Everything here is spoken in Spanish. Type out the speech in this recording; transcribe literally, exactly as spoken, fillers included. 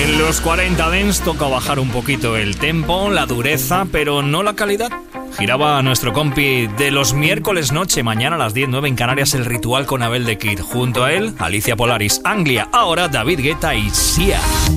En los cuarenta Dance toca bajar un poquito el tempo, la dureza, pero no la calidad. Giraba nuestro compi de los miércoles noche, mañana a las diez, nueve en Canarias, El Ritual con Abel de Kid. Junto a él, Alicia Polaris, Anglia, ahora David Guetta y Sia.